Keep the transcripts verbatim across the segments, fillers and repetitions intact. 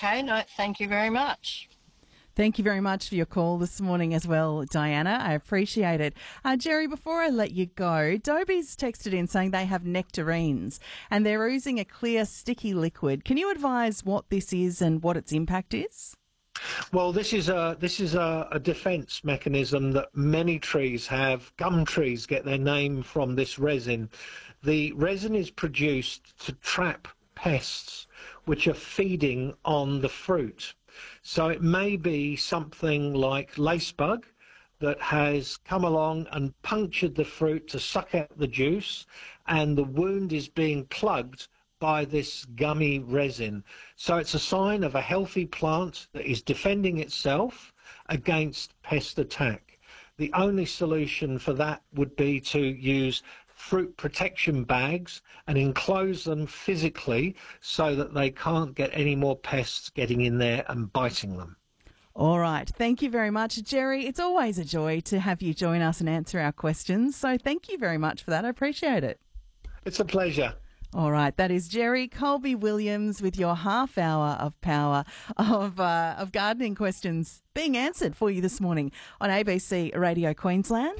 Okay, no, thank you very much. Thank you very much for your call this morning as well, Diana. I appreciate it. Uh, Jerry, before I let you go, Dobie's texted in saying they have nectarines and they're oozing a clear, sticky liquid. Can you advise what this is and what its impact is? Well, this is a this is a, a defence mechanism that many trees have. Gum trees get their name from this resin. The resin is produced to trap pests which are feeding on the fruit. So it may be something like lacebug that has come along and punctured the fruit to suck out the juice, and the wound is being plugged by this gummy resin. So it's a sign of a healthy plant that is defending itself against pest attack. The only solution for that would be to use fruit protection bags and enclose them physically so that they can't get any more pests getting in there and biting them. All right. Thank you very much, Jerry. It's always a joy to have you join us and answer our questions. So thank you very much for that. I appreciate it. It's a pleasure. All right, that is Jerry Colby-Williams with your half hour of power of uh, of gardening questions being answered for you this morning on A B C Radio Queensland.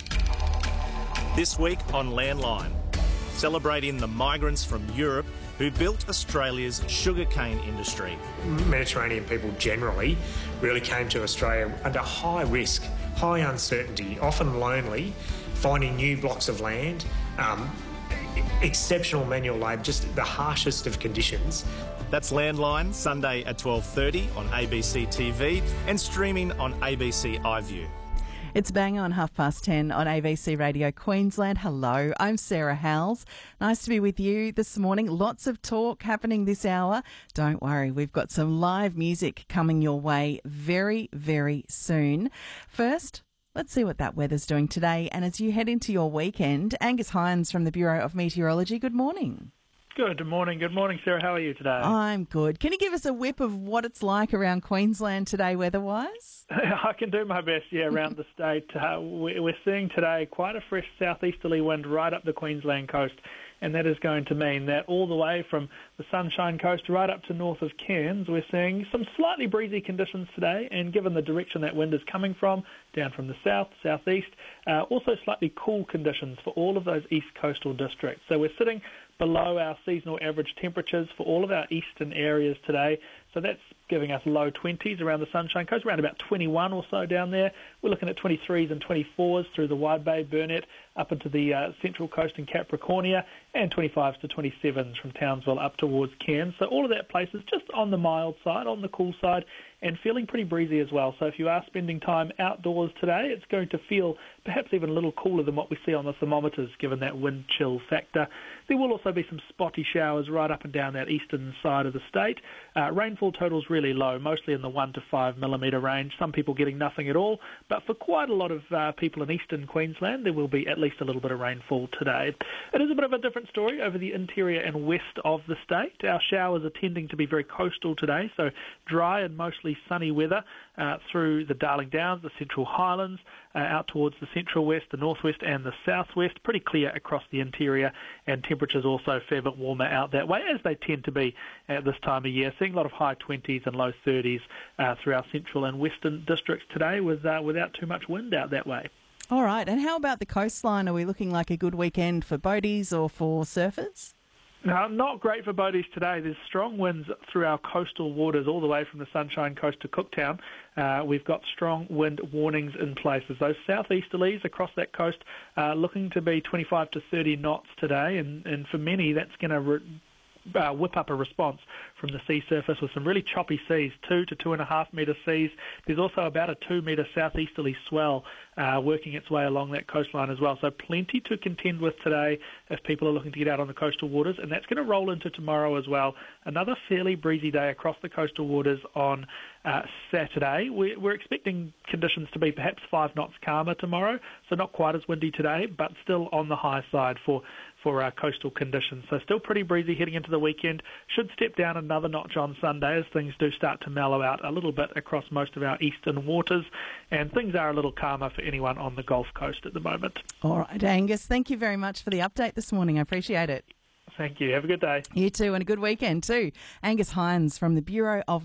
This week on Landline, celebrating the migrants from Europe who built Australia's sugarcane industry. Mediterranean people generally really came to Australia under high risk, high uncertainty, often lonely, finding new blocks of land, um, exceptional manual labour, just the harshest of conditions. That's Landline, Sunday at twelve thirty on A B C T V and streaming on A B C iView. It's bang on half past ten on A B C Radio Queensland. Hello, I'm Sarah Howells. Nice to be with you this morning. Lots of talk happening this hour. Don't worry, we've got some live music coming your way very, very soon. First, let's see what that weather's doing today. And as you head into your weekend, Angus Hines from the Bureau of Meteorology, good morning. Good morning. Good morning, Sarah. How are you today? I'm good. Can you give us a whip of what it's like around Queensland today weather-wise? I can do my best, yeah, around the state. Uh, we're seeing today quite a fresh southeasterly wind right up the Queensland coast, and that is going to mean that all the way from the Sunshine Coast right up to north of Cairns, we're seeing some slightly breezy conditions today, and given the direction that wind is coming from, down from the south, southeast, uh, also slightly cool conditions for all of those east coastal districts. So we're sitting below our seasonal average temperatures for all of our eastern areas today. So that's giving us low twenties around the Sunshine Coast, around about twenty-one or so down there. We're looking at twenty-threes and twenty-fours through the Wide Bay, Burnett, up into the uh, Central Coast and Capricornia, and twenty-fives to twenty-sevens from Townsville up towards Cairns. So all of that place is just on the mild side, on the cool side, and feeling pretty breezy as well. So if you are spending time outdoors today, it's going to feel perhaps even a little cooler than what we see on the thermometers, given that wind chill factor. There will also be some spotty showers right up and down that eastern side of the state. Uh, rainfall totals really low, mostly in the one to five millimetre range. Some people getting nothing at all, but for quite a lot of uh, people in eastern Queensland, there will be at least a little bit of rainfall today. It is a bit of a different story over the interior and west of the state. Our showers are tending to be very coastal today, so dry and mostly sunny weather uh, through the Darling Downs, the Central Highlands, uh, out towards the central west, the northwest and the southwest. Pretty clear across the interior, and temperatures also a fair bit warmer out that way, as they tend to be at this time of year. Seeing a lot of high twenties and low thirties uh, through our central and western districts today with uh, without too much wind out that way. All right, and how about the coastline? Are we looking like a good weekend for boaties or for surfers? No, not great for boaties today. There's strong winds through our coastal waters all the way from the Sunshine Coast to Cooktown. Uh, we've got strong wind warnings in places. Those southeasterlies across that coast are looking to be twenty-five to thirty knots today, and, and for many that's going to re- uh, whip up a response from the sea surface with some really choppy seas, two to two and a half metre seas. There's also about a two metre southeasterly swell uh, working its way along that coastline as well. So plenty to contend with today if people are looking to get out on the coastal waters, and that's going to roll into tomorrow as well. Another fairly breezy day across the coastal waters on uh, Saturday. We're, we're expecting conditions to be perhaps five knots calmer tomorrow, so not quite as windy today, but still on the high side for for our coastal conditions. So still pretty breezy heading into the weekend. Should step down another notch on Sunday as things do start to mellow out a little bit across most of our eastern waters, and things are a little calmer for anyone on the Gulf Coast at the moment. All right, Angus, thank you very much for the update this morning. I appreciate it. Thank you. Have a good day. You too, and a good weekend too. Angus Hines from the Bureau of